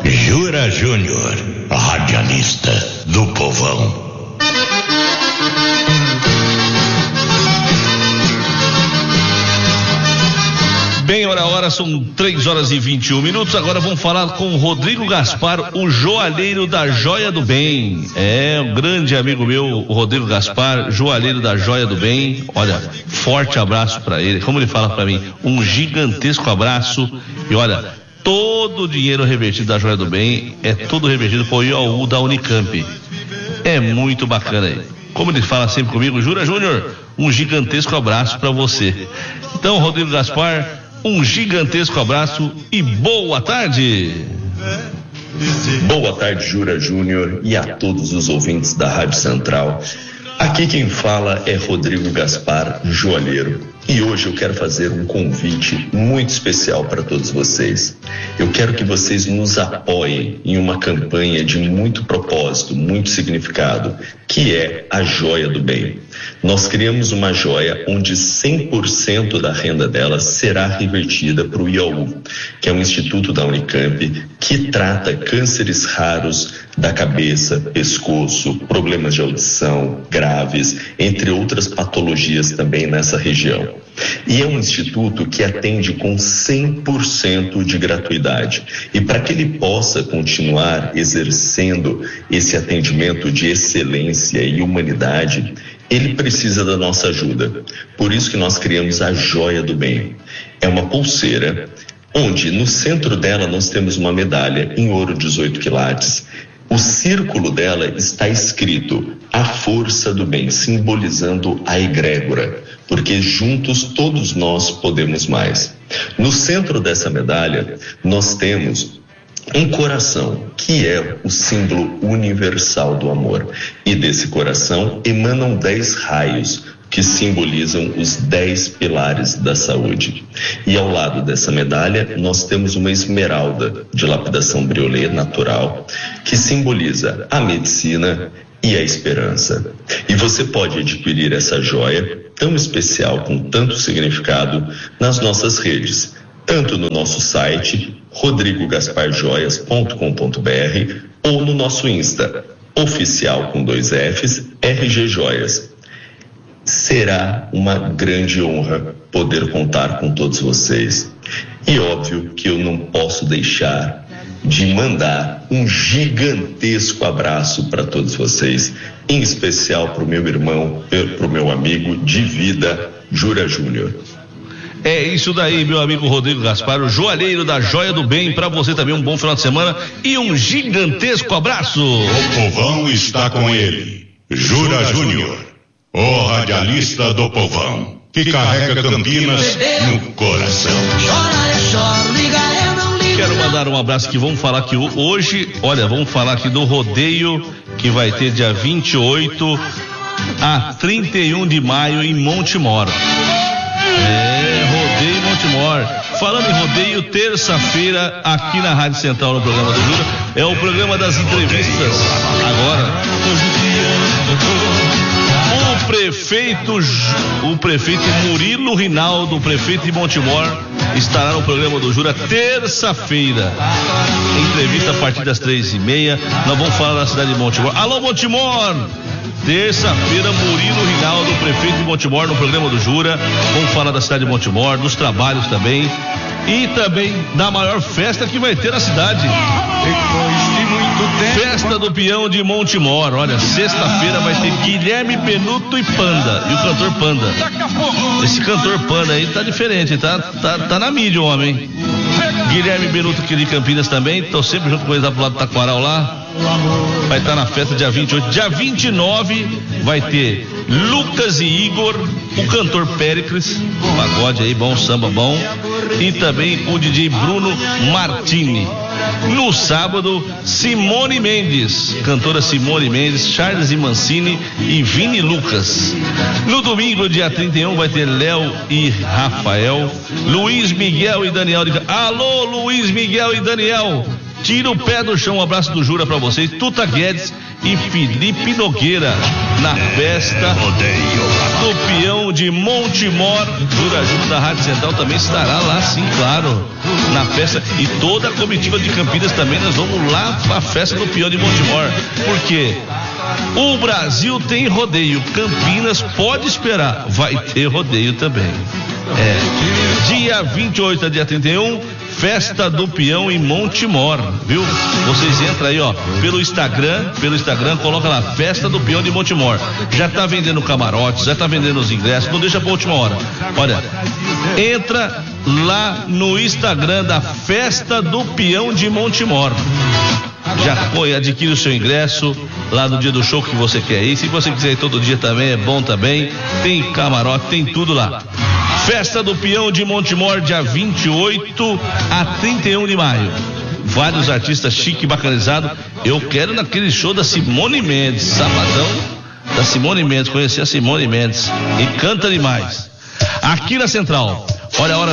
Jura Júnior, radialista do povão. Bem, ora, são 3h21. Agora vamos falar com o Rodrigo Gaspar, o joalheiro da Joia do Bem. É, um grande amigo meu, o Rodrigo Gaspar, joalheiro da Joia do Bem. Olha, forte abraço para ele. Como ele fala para mim, um gigantesco abraço. E olha, todo o dinheiro revertido da Joia do Bem é todo revertido para o IOU da Unicamp. É muito bacana aí. Como ele fala sempre comigo, Jura Júnior, um gigantesco abraço para você. Então, Rodrigo Gaspar, um gigantesco abraço e boa tarde. Boa tarde, Jura Júnior, e a todos os ouvintes da Rádio Central. Aqui quem fala é Rodrigo Gaspar, joalheiro. E hoje eu quero fazer um convite muito especial para todos vocês. Eu quero que vocês nos apoiem em uma campanha de muito propósito, muito significado, que é a Joia do Bem. Nós criamos uma joia onde 100% da renda dela será revertida para o IOU, que é um instituto da Unicamp que trata cânceres raros da cabeça, pescoço, problemas de audição graves, entre outras patologias também nessa região. E é um instituto que atende com 100% de gratuidade. E para que ele possa continuar exercendo esse atendimento de excelência e humanidade, ele precisa da nossa ajuda. Por isso que nós criamos a Joia do Bem. É uma pulseira onde no centro dela nós temos uma medalha em ouro 18 quilates. O círculo dela está escrito a força do bem, simbolizando a egrégora, porque juntos todos nós podemos mais. No centro dessa medalha nós temos um coração, que é o símbolo universal do amor. E desse coração emanam 10 raios, que simbolizam os 10 pilares da saúde. E ao lado dessa medalha, nós temos uma esmeralda de lapidação briolê natural, que simboliza a medicina e a esperança. E você pode adquirir essa joia tão especial, com tanto significado, nas nossas redes, tanto no nosso site, rodrigogasparjoias.com.br, ou no nosso Insta, oficial com 2 Fs, RG Joias. Será uma grande honra poder contar com todos vocês. E óbvio que eu não posso deixar de mandar um gigantesco abraço para todos vocês, em especial para o meu irmão, para o meu amigo de vida, Jura Júnior. É isso daí, meu amigo Rodrigo Gaspar, o joalheiro da Joia do Bem. Para você também um bom final de semana e um gigantesco abraço. O povão está com ele, Jura Júnior, o radialista do povão, que carrega Campinas no coração. Quero mandar um abraço aqui, vamos falar aqui hoje, olha, vamos falar aqui do rodeio que vai ter dia 28 a 31 de maio em Montemor. Rodeio Montemor. Falando em rodeio, terça-feira aqui na Rádio Central, no programa do Jura, é o programa das entrevistas. Agora, o prefeito Murilo Rinaldo, prefeito de Montemor, estará no programa do Jura terça-feira. Entrevista a partir das 3h30. Nós vamos falar da cidade de Montemor. Alô, Montemor! Terça-feira, Murilo Rinaldo, prefeito de Montemor, no programa do Jura. Vamos falar da cidade de Montemor, dos trabalhos também. E também da maior festa que vai ter na cidade. Festa do Peão de Montemor. Olha, sexta-feira vai ter Guilherme Benuto e Panda. E o cantor Panda. Esse cantor Panda aí tá diferente, tá na mídia o homem. Guilherme Benuto aqui de Campinas também. Tô sempre junto com eles lá pro lado do Taquaral lá. Vai estar na festa dia 28. Dia 29 vai ter Lucas e Igor, o cantor Péricles, pagode aí, bom, samba bom, e também o DJ Bruno Martini. No sábado, Simone Mendes, cantora Simone Mendes, Charles e Mancini e Vini Lucas. No domingo, dia 31, vai ter Léo e Rafael, Luiz Miguel e Daniel. Alô, Luiz Miguel e Daniel, Tira o pé do chão, um abraço do Jura pra vocês, Tuta Guedes e Felipe Nogueira, na festa do Peão de Montemor. Jura Júnior da Rádio Central também estará lá, sim, claro, na festa. E toda a comitiva de Campinas também, nós vamos lá pra festa do Peão de Montemor, porque o Brasil tem rodeio, Campinas pode esperar, vai ter rodeio também. Dia 28 a dia 31, festa do Peão em Montemor, viu? Vocês entram aí, ó, pelo Instagram, coloca lá, festa do Peão de Montemor. Já tá vendendo camarotes, já tá vendendo os ingressos, não deixa pra última hora. Olha, entra lá no Instagram da festa do Peão de Montemor. Já foi, adquire o seu ingresso lá no dia do show que você quer ir. Se você quiser ir todo dia também, é bom também. Tem camarote, tem tudo lá. Festa do Peão de Montemor, dia 28 a 31 de maio. Vários artistas chique, bacanizados. Eu quero naquele show da Simone Mendes, sabadão da Simone Mendes, conhecer a Simone Mendes. E canta demais. Aqui na Central, olha a hora.